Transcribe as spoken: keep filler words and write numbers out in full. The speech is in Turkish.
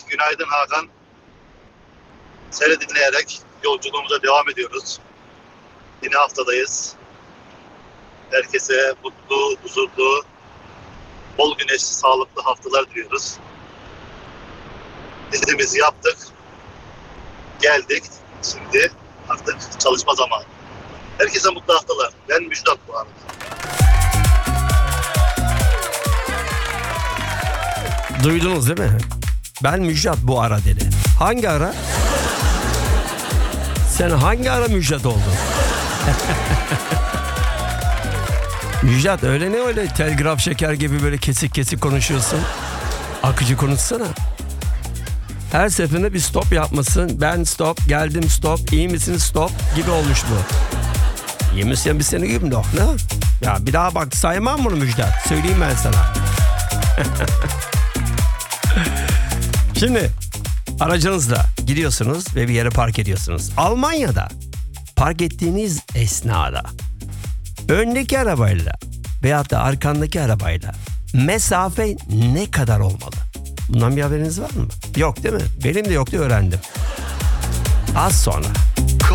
Günaydın Hakan. Seni dinleyerek yolculuğumuza devam ediyoruz. Yine haftadayız. Herkese mutlu, huzurlu, bol güneşli, sağlıklı haftalar diliyoruz. Dizimizi yaptık. Geldik. Şimdi artık çalışma zamanı. Herkese mutlu haftalar. Ben Müjdat bu arada. Duydunuz değil mi? Ben Müjdat bu ara dedi. Hangi ara? Sen hangi ara Müjdat oldun? Müjdat öyle ne öyle telgraf şeker gibi böyle kesik kesik konuşuyorsun? Akıcı konuşsana. Her seferinde bir stop yapmasın. Ben stop, geldim stop, iyi misin stop gibi olmuş bu. İyi misin bir seni gibi ne? Ya bir daha bak saymam bunu Müjdat. Söyleyeyim ben sana. Şimdi aracınızla gidiyorsunuz ve bir yere park ediyorsunuz. Almanya'da park ettiğiniz esnada öndeki arabayla veyahut da arkandaki arabayla mesafe ne kadar olmalı? Bundan bir haberiniz var mı? Yok değil mi? Benim de yoktu, öğrendim. Az sonra.